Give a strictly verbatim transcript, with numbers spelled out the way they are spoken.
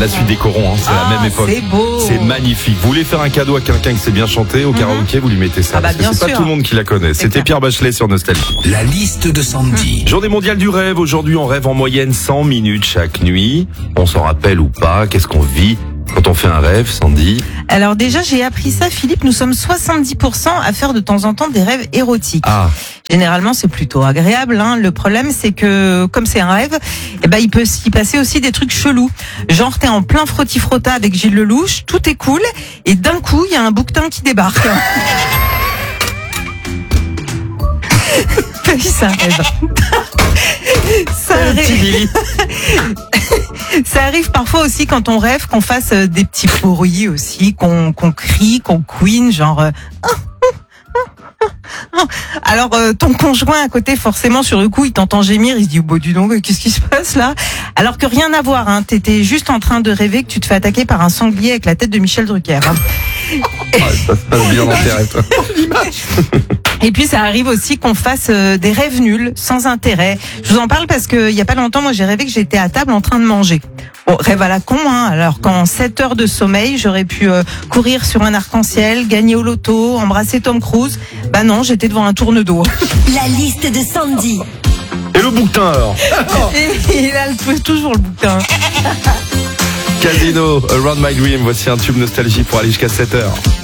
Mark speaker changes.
Speaker 1: la suite des corons, hein, c'est
Speaker 2: Ah,
Speaker 1: la même époque.
Speaker 2: c'est beau.
Speaker 1: C'est magnifique. Vous voulez faire un cadeau à quelqu'un qui sait bien chanter au karaoké, vous lui mettez ça.
Speaker 2: Ah bah,
Speaker 1: parce que
Speaker 2: bien
Speaker 1: c'est pas
Speaker 2: sûr.
Speaker 1: tout le monde qui la connaît. C'était
Speaker 2: clair.
Speaker 1: Pierre Bachelet sur Nostalgie.
Speaker 3: La liste de Sandy.
Speaker 1: Journée mondiale du rêve. Aujourd'hui, on rêve en moyenne cent minutes chaque nuit. On s'en rappelle ou pas? Qu'est-ce qu'on vit quand on fait un rêve, Sandy?
Speaker 2: Alors déjà, j'ai appris ça, Philippe. Nous sommes soixante-dix pour cent à faire de temps en temps des rêves érotiques.
Speaker 1: Ah,
Speaker 2: Généralement, c'est plutôt agréable. Hein. Le problème, c'est que comme c'est un rêve, eh ben, il peut s'y passer aussi des trucs chelous. Genre, t'es en plein frotti-frotta avec Gilles Lelouch, tout est cool, et d'un coup, il y a un bouquetin qui débarque. Oui, c'est un rêve. Ça arrive. Ça arrive parfois aussi quand on rêve qu'on fasse euh, des petits bruits aussi, qu'on qu'on crie, qu'on couine, genre. euh, Alors euh, ton conjoint à côté, forcément sur le coup, il t'entend gémir, il se dit oh, bah, dis donc, qu'est-ce qui se passe là? Alors que rien à voir, hein, t'étais juste en train de rêver que tu te fais attaquer par un sanglier avec la tête de Michel Drucker. Hein.
Speaker 1: ça se passe bien d'intérêt, toi.
Speaker 2: Et puis ça arrive aussi qu'on fasse euh, des rêves nuls, sans intérêt. Je vous en parle parce que il y a pas longtemps, moi j'ai rêvé que j'étais à table en train de manger. Bon, rêve à la con, hein, alors qu'en sept heures de sommeil, j'aurais pu euh, courir sur un arc-en-ciel, gagner au loto, embrasser Tom Cruise. Bah non, j'étais devant un tourne d'eau.
Speaker 4: La liste de Sandy.
Speaker 1: Et le bouquetin alors?
Speaker 2: Et il a le- toujours le bouquin.
Speaker 1: Casino, Around My Dream. Voici un tube nostalgie pour aller jusqu'à sept heures.